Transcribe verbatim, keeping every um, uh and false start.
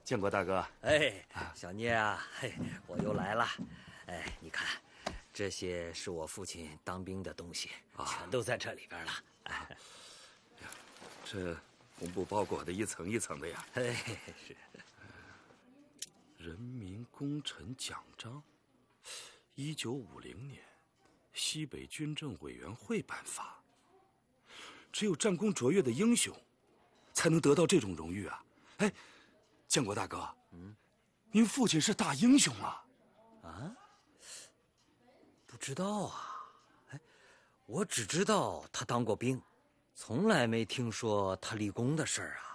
建国大哥。 哎，小聂啊，嘿，我又来了。哎，你看，这些是我父亲当兵的东西，啊、全都在这里边了。哎， 这红布包裹的一层一层的呀。 哎，是。 人民功臣奖章，一九五零年，西北军政委员会颁发。只有战功卓越的英雄，才能得到这种荣誉啊！哎，建国大哥，嗯，您父亲是大英雄啊！ 啊？不知道啊，哎，我只知道他当过兵，从来没听说他立功的事儿啊。